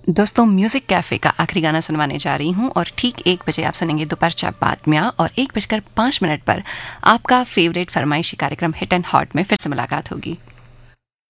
दोस्तों, music cafe का आखिरी गाना सुनवाने जा रही हूँ और ठीक 1 बजे आप सुनेंगे दोपहर बाद में और 1 बजकर 5 मिनट पर आपका फेवरेट फरमाइशी कार्यक्रम हिट एंड हॉट में फिर से मुलाकात होगी।